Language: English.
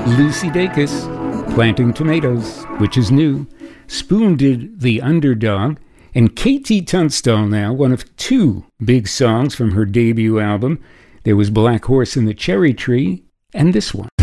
Lucy Dacus, Planting Tomatoes, which is new. Spoon did The Underdog. And KT Tunstall now, one of two big songs from her debut album. There was Black Horse and the Cherry Tree, and this one.